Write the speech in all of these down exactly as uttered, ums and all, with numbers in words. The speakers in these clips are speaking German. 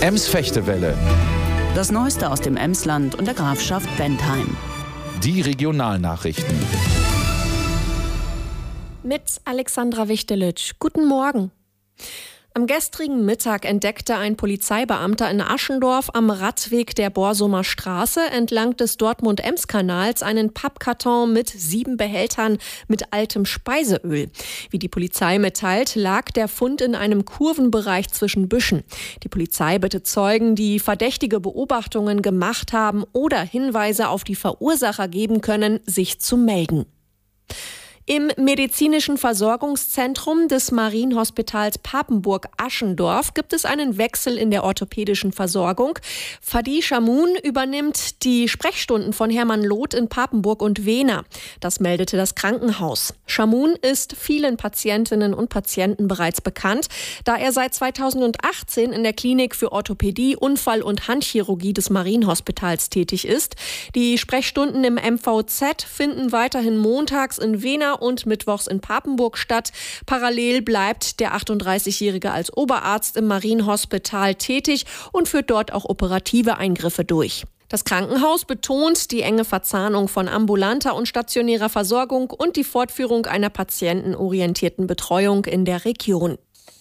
Ems-Fechtewelle. Das Neueste aus dem Emsland und der Grafschaft Bentheim. Die Regionalnachrichten. Mit Alexandra Wichtelitsch. Guten Morgen. Am gestrigen Mittag entdeckte ein Polizeibeamter in Aschendorf am Radweg der Borsumer Straße entlang des Dortmund-Ems-Kanals einen Pappkarton mit sieben Behältern mit altem Speiseöl. Wie die Polizei mitteilt, lag der Fund in einem Kurvenbereich zwischen Büschen. Die Polizei bittet Zeugen, die verdächtige Beobachtungen gemacht haben oder Hinweise auf die Verursacher geben können, sich zu melden. Im medizinischen Versorgungszentrum des Marienhospitals Papenburg-Aschendorf gibt es einen Wechsel in der orthopädischen Versorgung. Fadi Shamoun übernimmt die Sprechstunden von Hermann Loth in Papenburg und Wehner. Das meldete das Krankenhaus. Shamoun ist vielen Patientinnen und Patienten bereits bekannt, da er seit zweitausendachtzehn in der Klinik für Orthopädie, Unfall- und Handchirurgie des Marienhospitals tätig ist. Die Sprechstunden im M V Z finden weiterhin montags in Wehner und mittwochs in Papenburg statt. Parallel bleibt der achtunddreißigjährige als Oberarzt im Marienhospital tätig und führt dort auch operative Eingriffe durch. Das Krankenhaus betont die enge Verzahnung von ambulanter und stationärer Versorgung und die Fortführung einer patientenorientierten Betreuung in der Region.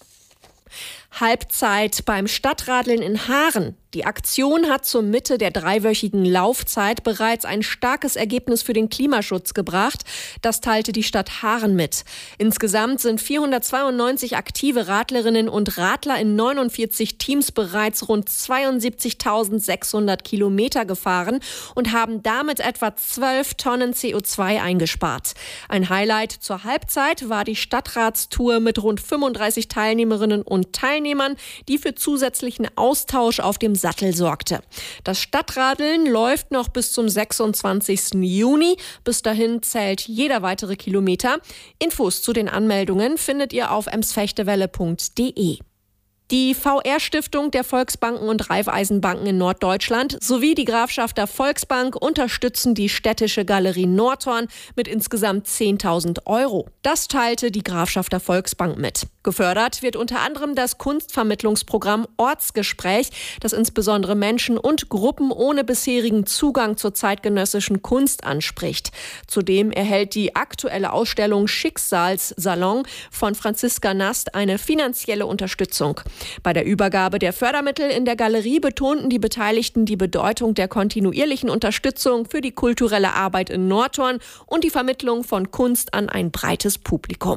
Halbzeit beim Stadtradeln in Haaren. Die Aktion hat zur Mitte der dreiwöchigen Laufzeit bereits ein starkes Ergebnis für den Klimaschutz gebracht. Das teilte die Stadt Haaren mit. Insgesamt sind vierhundertzweiundneunzig aktive Radlerinnen und Radler in neunundvierzig Teams bereits rund zweiundsiebzigtausendsechshundert Kilometer gefahren und haben damit etwa zwölf Tonnen C O zwei eingespart. Ein Highlight zur Halbzeit war die Stadtratstour mit rund fünfunddreißig Teilnehmerinnen und Teilnehmern, die für zusätzlichen Austausch auf dem Sattel sorgte. Das Stadtradeln läuft noch bis zum sechsundzwanzigsten Juni. Bis dahin zählt jeder weitere Kilometer. Infos zu den Anmeldungen findet ihr auf emsfechtewelle punkt de. Die V R-Stiftung der Volksbanken und Raiffeisenbanken in Norddeutschland sowie die Grafschafter Volksbank unterstützen die städtische Galerie Nordhorn mit insgesamt zehntausend Euro. Das teilte die Grafschafter Volksbank mit. Gefördert wird unter anderem das Kunstvermittlungsprogramm Ortsgespräch, das insbesondere Menschen und Gruppen ohne bisherigen Zugang zur zeitgenössischen Kunst anspricht. Zudem erhält die aktuelle Ausstellung Schicksalssalon von Franziska Nast eine finanzielle Unterstützung. Bei der Übergabe der Fördermittel in der Galerie betonten die Beteiligten die Bedeutung der kontinuierlichen Unterstützung für die kulturelle Arbeit in Nordhorn und die Vermittlung von Kunst an ein breites Publikum.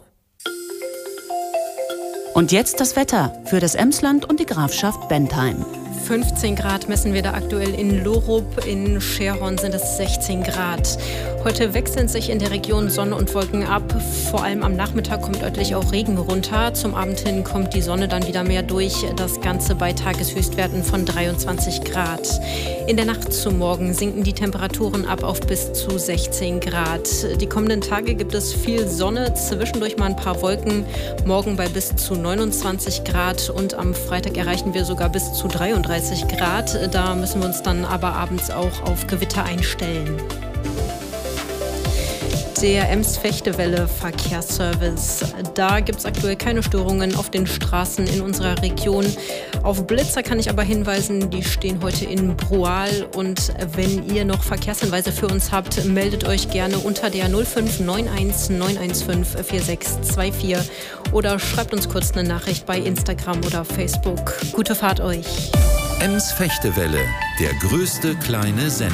Und jetzt das Wetter für das Emsland und die Grafschaft Bentheim. fünfzehn Grad messen wir da aktuell in Lorup, in Scherhorn sind es sechzehn Grad. Heute wechseln sich in der Region Sonne und Wolken ab. Vor allem am Nachmittag kommt örtlich auch Regen runter. Zum Abend hin kommt die Sonne dann wieder mehr durch. Das Ganze bei Tageshöchstwerten von dreiundzwanzig Grad. In der Nacht zu morgen sinken die Temperaturen ab auf bis zu sechzehn Grad. Die kommenden Tage gibt es viel Sonne, zwischendurch mal ein paar Wolken. Morgen bei bis zu neunundzwanzig Grad und am Freitag erreichen wir sogar bis zu dreiunddreißig Grad. Da müssen wir uns dann aber abends auch auf Gewitter einstellen. Der Ems-Fechtewelle Verkehrsservice. Da gibt es aktuell keine Störungen auf den Straßen in unserer Region. Auf Blitzer kann ich aber hinweisen, die stehen heute in Broal. Und wenn ihr noch Verkehrshinweise für uns habt, meldet euch gerne unter der null fünf neun eins neun eins fünf vier sechs zwei vier oder schreibt uns kurz eine Nachricht bei Instagram oder Facebook. Gute Fahrt euch. Ems-Fechtewelle, der größte kleine Sender.